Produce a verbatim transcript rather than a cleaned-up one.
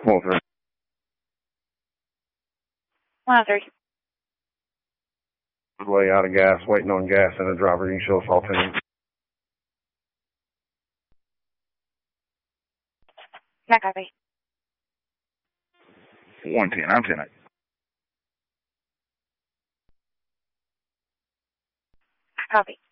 oh three. one oh three. Way out of gas, waiting on gas and a driver. You can show us all ten. Not copy. one ten, I'm ten. Copy.